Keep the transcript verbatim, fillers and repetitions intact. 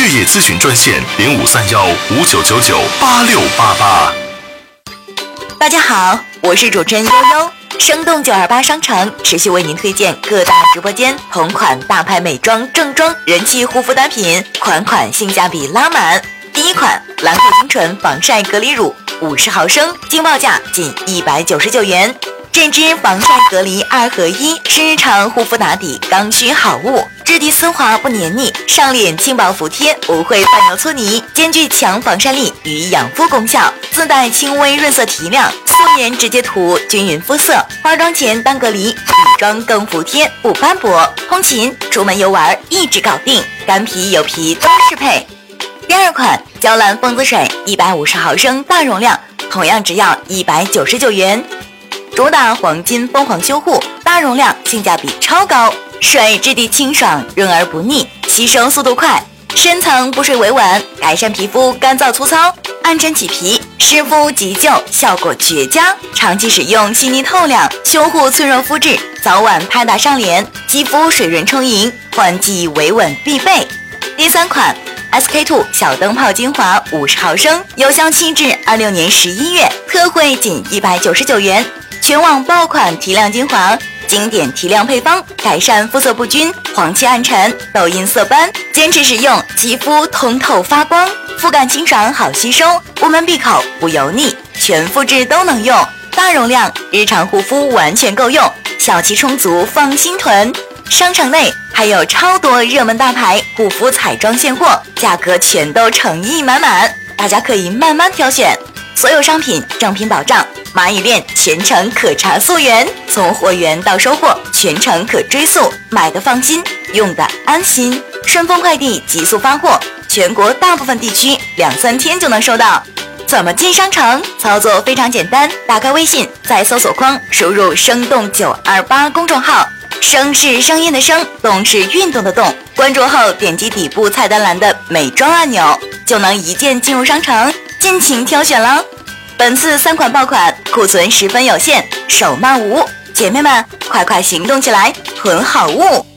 越野咨询专线零五三幺五九九九八六八八。 大家好，我是主持人悠悠。生动九二八商城持续为您推荐各大直播间同款大牌美妆正装人气护肤单品，款款性价比拉满。第一款兰蔻精纯防晒隔离乳五十毫升，经报价仅一百九十九元。这支防晒隔离二合一是日常护肤打底刚需好物，质地丝滑不黏腻，上脸轻薄服帖，不会泛油搓泥，兼具强防晒力与养肤功效，自带轻微润色提亮，素颜直接涂均匀肤色，化妆前当隔离，女妆更服帖不斑驳，通勤出门游玩一直搞定，干皮油皮都适配。第二款娇兰蜂子水一百五十毫升大容量，同样只要一百九十九元。主打黄金凤凰修护，大容量，性价比超高。水质地清爽，润而不腻，吸收速度快，深层补水维稳，改善皮肤干燥粗糙、暗沉起皮、湿敷急救，效果绝佳。长期使用细腻透亮，修护脆弱肤质，早晚拍打上脸，肌肤水润充盈，换季维稳必备。第三款 S K two 小灯泡精华五十毫升，有效期至二六年十一月，特惠仅一百九十九元。全网爆款提亮精华，经典提亮配方，改善肤色不均、黄气暗沉、痘印色斑，坚持使用，肌肤通透发光，肤感清爽好吸收，无门闭口不油腻，全肤质都能用，大容量，日常护肤完全够用，小气充足放心囤。商城内还有超多热门大牌护肤彩妆现货，价格全都诚意满满，大家可以慢慢挑选。所有商品正品保障，蚂蚁链全程可查溯源，从货源到收货全程可追溯，买的放心，用的安心。顺丰快递极速发货，全国大部分地区两三天就能收到。怎么进商城？操作非常简单，打开微信，在搜索框输入生动九二八公众号，声是声音的声，动是运动的动，关注后点击底部菜单栏的美妆按钮，就能一键进入商城，尽情挑选了。本次三款爆款库存十分有限，手慢无，姐妹们快快行动起来，囤好物。